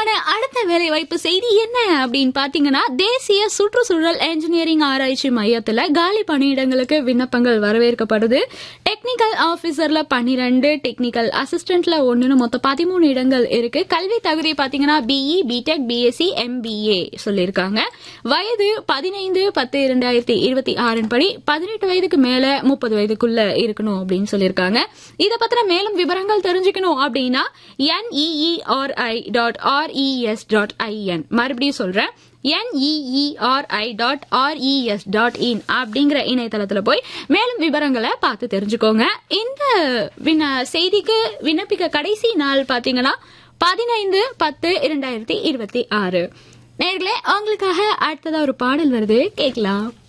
உங்களுக்கான அடுத்த வேலைவாய்ப்பு செய்தி என்ன அப்படின்னு பாத்தீங்கன்னா, தேசிய சுற்றுச்சூழல் என்ஜினியரிங் ஆராய்ச்சி மையத்துல காலி பணியிடங்களுக்கு விண்ணப்பங்கள் வரவேற்கப்படுது. டெக்னிக்கல் ஆபீசர்ல 12, டெக்னிக்கல் அசிஸ்டன்ட்ல 1 மொத்தம் 13 இடங்கள் இருக்கு. கல்வி தகுதி பாத்தீங்கன்னா பிஇ, பிடெக், பிஎஸ்சி, எம்பிஏ சொல்லியிருக்காங்க. வயது 15/10/2026 படி 18 வயதுக்கு மேல 30 வயதுக்குள்ள இருக்கணும் அப்படின்னு சொல்லியிருக்காங்க. இதை பத்தின மேலும் விவரங்கள் தெரிஞ்சுக்கணும் அப்படின்னா neeri.res.in மறுபடியும் சொல்றேன், neeri.res.in அப்படிங்கிற இணையதளத்துல போய் மேலும் விவரங்களை பார்த்து தெரிஞ்சுக்கோங்க. இந்த செய்திக்கு விண்ணப்பிக்க கடைசி நாள் பாத்தீங்கன்னா 15/10/2026. நேர்களே, உங்களுக்காக அடுத்ததா ஒரு பாடல் வருது, கேட்கலாம்.